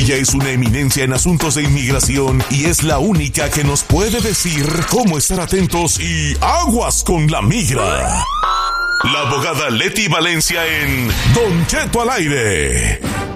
Ella es una eminencia en asuntos de inmigración y es la única que nos puede decir cómo estar atentos y aguas con la migra. La abogada Leti Valencia en Don Cheto al aire.